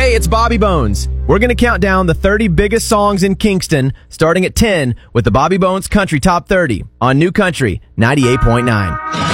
Hey, it's Bobby Bones. We're going to count down the 30 biggest songs in Kingston, starting at 10 with the Bobby Bones Country Top 30 on New Country 98.9.